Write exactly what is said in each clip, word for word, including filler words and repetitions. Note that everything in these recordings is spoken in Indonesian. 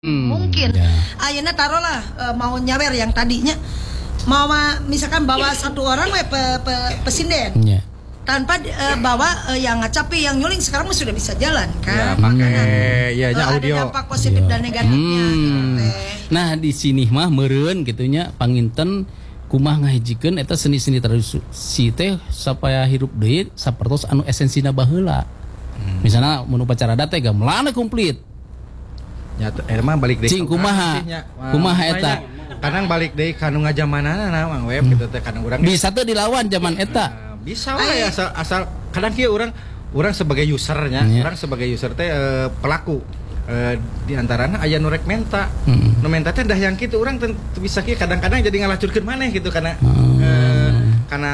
Hmm, mungkin ya. ayeuna taruhlah e, mau nyawer yang tadinya mau ma, misalkan bawa satu orang we pe, pe, pesinden Ya. tanpa e, bawa e, yang ngacapi yang nyuling sekarang mah sudah bisa jalan Ya, kan pakai hmm. ya, e, audio. ada dampak positif Ya. dan negatifnya Hmm. gitu, Nah di sini mah meureun gitunya panginten kumah ngahijikeun eta seni-seni tradisi teh supaya hirup deui sapertos anu esensina baheula. Hmm. Misalnya mun upacara adat teh gamelan komplit. Ya, emang balik deui. Cing kumaha? Kumaha eta? Kadang balik deui ka nu ngajamanana Mang Web gitu teh kadang urang bisa teh dilawan zaman eta. Nah, bisa we asal asal kadang kieu urang urang sebagai usernya, Ya. urang sebagai user teh eh, pelaku eh, di antaranya aya nu rek menta. Hmm. Nu menta teh dah yang kitu urang teu bisa kieu kadang-kadang jadi ngalacurkeun maneh gitu karena Hmm. eh, karena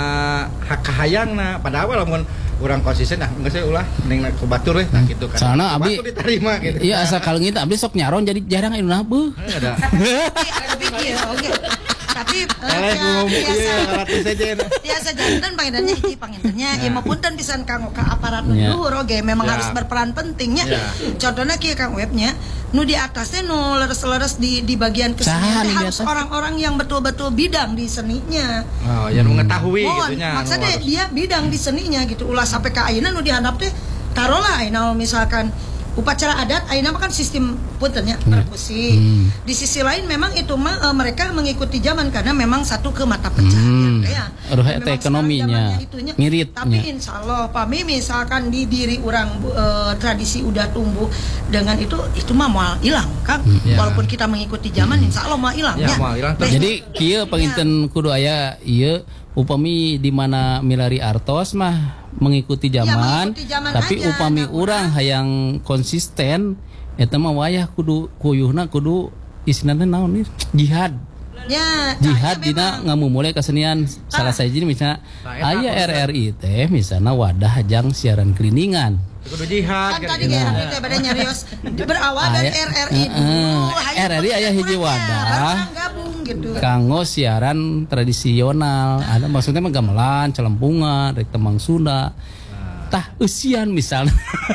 hak kahayangna padahal lamun urang konsisten nah geus we ulah mending ku batur we nah gitu kan. Soalna abdi batur diterima gitu. Iya asal kalengit abdi sok nyaron jadi jarang anu nabeuh. Ada. tapi iya oke tapi e, Eleh ku ngomong biasa ieu ratu saja. biasa jantan pangintennya hiji pangintennya Ya. ieu mah punten pisan kanggo ka aparat nu Ya. luhur oge memang Ya. harus berperan pentingnya. Ya. Contohnya kieu Kang Webnya nu di atasnya nu leres-leres di di bagian Saha kesenian teh nu di harus atas? orang-orang yang betul-betul bidang di seninya. Oh, yang mengetahui Mohon, gitunya. maksudnya anu dia bidang di seninya gitu. Ulah sampai ke ayeuna nu dihandap teh taruhlah ayeuna misalkan upacara adat ayeuna mah kan sistem puntennya perkusi. Hmm. Di sisi lain memang itu mah e, mereka mengikuti zaman karena memang satu ke mata pencaharian Hmm. teh ya. Aduh, Dan eta memang ekonominya sekarang zamannya itunya. ngirit, Tapi nya. insya Allah pami misalkan di diri orang e, tradisi udah tumbuh dengan itu itu mah mau hilang kan. Ya. Walaupun kita mengikuti zaman insya Allah mau hilang Ya, moal ilang. Teh. Jadi kieu panginten kudu aya ieu upami di mana milari artos mah mengikuti zaman, mengikuti zaman tapi aja, upami nah, urang hayang konsisten eta mah wayah kudu kuyuhna kudu istilahna naon nih jihad. Ya, Jihad nah, dina memang. ngamumule kesenian salah siji misalnya Nah, eta aya apa, R R I teh misalnya wadah jang siaran keliningan. Kudu jihad Kan tadi gitu. G R I teh pada nyarios berawal dari Aya- R R I dulu. Heeh. Hayang R R I aya hiji kurang-kurangnya, wadah. baru orang gabung gitu. Kanggo siaran tradisional, ada maksudnya mah gamelan, celempungan, rek temang Sunda. Tah eusian misalnya.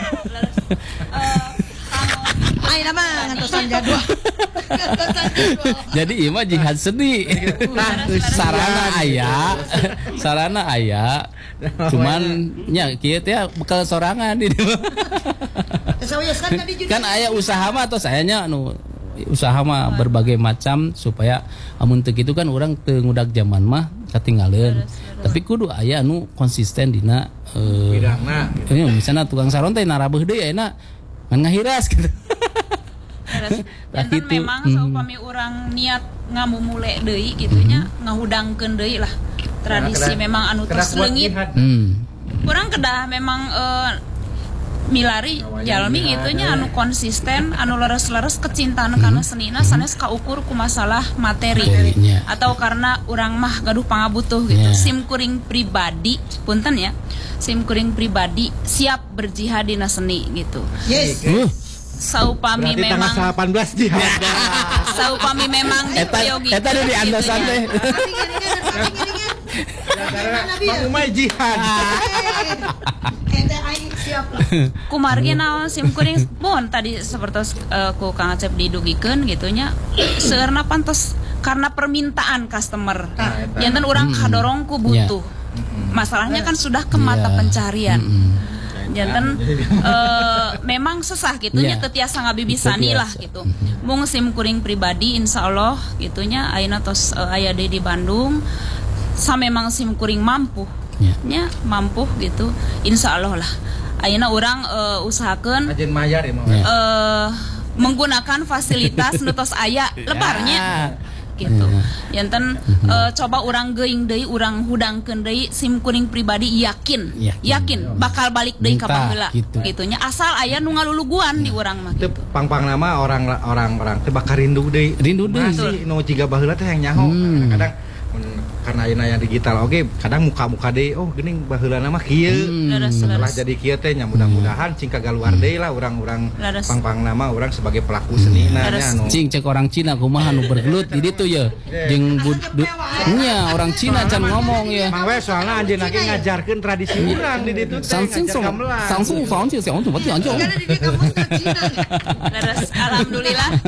Ayeuna mah ngantosan jadwal. Ngantosan jadwal. Jadi ieu mah jihad seni. Nah, sarana aya, sarana aya. Cuman nya kieu teh bekal sorangan di dieu. Sawias kan tadi juga. Kan aya usaha mah atau sayanya anu usaha mah berbagai macam supaya amun teu kitu kan urang teu ngudag zaman mah katinggaleuan. Tapi kudu aya anu konsisten dina eh Bidangna. ini misalnya tukang saron teh narabeuh deui ayeuna ngan ngahiras gitu. Dan gitu. memang Hmm. saupami urang niat ngamumule deui gitunya ngahudangkeun deui lah tradisi Kedah- memang anu kedah terus kuat leungit. jihad. Hmm. Urang kedah memang eh, milari jalmi gitunya anu konsisten anu leres-leres kecintaan kana senina sanes kaukur ku masalah materi Materinya. atau karena urang mah gaduh pangabutuh gitu. Ya. Sim kuring pribadi punten ya. Sim kuring pribadi siap berjihad dina seni gitu. Yes. Uh, Saupami Berarti tanggal memang delapan belas jihad. saupami memang eta diperyogikan eta di andosan gitunya. teh. Tapi gini-gini, tapi gini-gini. Bang Umay jihad. Ente aing siap lah. Kumargi naon sim kuring bon tadi seperti uh, ku Kang Acep didugikeun gitunya seueurna pantes karena permintaan customer. eta. Janten urang kadorong ku butuh. Masalahnya kan sudah ke mata Iya. pencarian. Mm-mm. Janten eh, memang susah gitunya Iya. teu tiasa ngabibisani Teu lah tiasa. gitu. Mung sim kuring pribadi insyaallah gitunya ayeuna tos uh, aya deui di Bandung sa memang sim kuring mampu. Ya. Nya mampu gitu. Insyaallah lah. Ayeuna urang uh, usahakeun Ajen mayar ya Mang. Ya. eh menggunakan fasilitas nu tos aya lebarnya gitu. Janten eh, coba urang geuing deui urang hudangkeun deui sim kuring pribadi yakin Yakin. yakin bakal balik deui ka Minta, baheula gitu. gitunya asal aya nu ngaluluguan di urang mah Teu gitu. pang-pang nama orang orang orang teu bakal rindu deui. Rindu deui. Masih nu jiga baheula teh yang nyaho. Hmm. Kadang-kadang mun karena ayeuna yang digital oke kadang muka-muka deui oh geuning baheulana mah kieu Leres, setelah leres. jadi kieu teh nya mudah-mudahan cing kagaluar deui lah urang-urang Leres. pang-pang nama urang sebagai pelaku seni na Leres. nya anu Cing cek orang Cina kumaha nu bergelut di ditu ya jeung bud du- nya orang Cina can ngomong ya Mang we soalna anjeunna ge ngajarkeun tradisi urang di ditu teh Samsung ngajar gamelan Samsung Samsung Samsung Samsung Samsung Karena di kampus kan Cina. Leres. Alhamdulillah